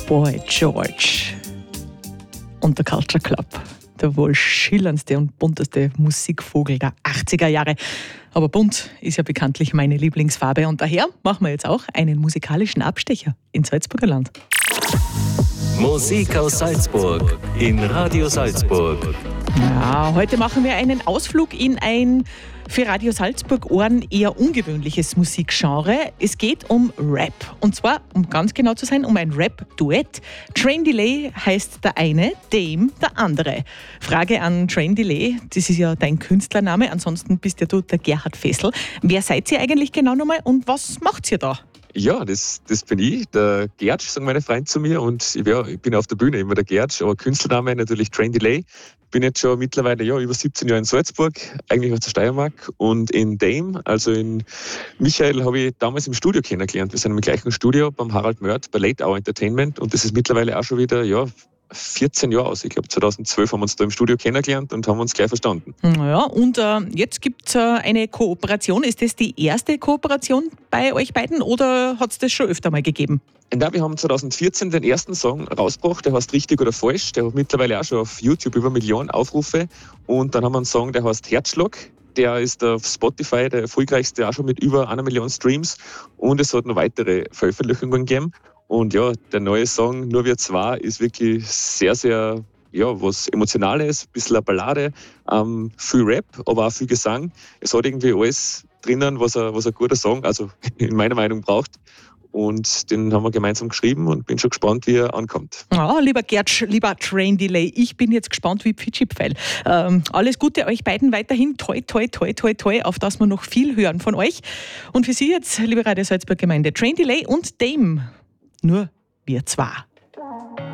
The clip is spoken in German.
Boy George und der Culture Club. Der wohl schillerndste und bunteste Musikvogel der 80er Jahre. Aber bunt ist ja bekanntlich meine Lieblingsfarbe und daher machen wir jetzt auch einen musikalischen Abstecher ins Salzburger Land. Musik aus Salzburg in Radio Salzburg. Ja, heute machen wir einen Ausflug in ein für Radio Salzburg Ohren eher ungewöhnliches Musikgenre. Es geht um Rap. Und zwar, um ganz genau zu sein, um ein Rap-Duett. Train Delay heißt der eine, Dame der andere. Frage an Train Delay, das ist ja dein Künstlername, ansonsten bist ja du der Gerhard Fessel. Wer seid ihr eigentlich genau nochmal und was macht ihr da? Ja, das bin ich, der Gertsch, sagen meine Freunde zu mir. Und ja, ich bin auf der Bühne immer der Gertsch, aber Künstlername natürlich Train Delay. Bin jetzt schon mittlerweile über 17 Jahre in Salzburg, eigentlich aus der Steiermark. Und in Dame, also in Michael, habe ich damals im Studio kennengelernt. Wir sind im gleichen Studio beim Harald Mörth bei Late Hour Entertainment. Und das ist mittlerweile auch schon wieder 14 Jahre aus. Ich glaube, 2012 haben wir uns da im Studio kennengelernt und haben uns gleich verstanden. Ja, und jetzt gibt es eine Kooperation. Ist das die erste Kooperation bei euch beiden oder hat es das schon öfter mal gegeben? Ja, wir haben 2014 den ersten Song rausgebracht, der heißt Richtig oder Falsch. Der hat mittlerweile auch schon auf YouTube über Millionen Aufrufe. Und dann haben wir einen Song, der heißt Herzschlag. Der ist auf Spotify der erfolgreichste, auch schon mit über 1 Million Streams. Und es hat noch weitere Veröffentlichungen gegeben. Und ja, der neue Song Nur wir zwei ist wirklich sehr, sehr, was Emotionales, ein bisschen eine Ballade, viel Rap, aber auch viel Gesang. Es hat irgendwie alles drinnen, was ein guter Song, also in meiner Meinung, braucht. Und den haben wir gemeinsam geschrieben und bin schon gespannt, wie er ankommt. Ja, lieber Gertsch, lieber Train Delay, ich bin jetzt gespannt wie Pfitschipfeil. Alles Gute euch beiden weiterhin. Toi, toi, toi, toi, toi, auf dass wir noch viel hören von euch. Und für Sie jetzt, liebe Radio Salzburg Gemeinde, Train Delay und Dame. Nur wir zwei.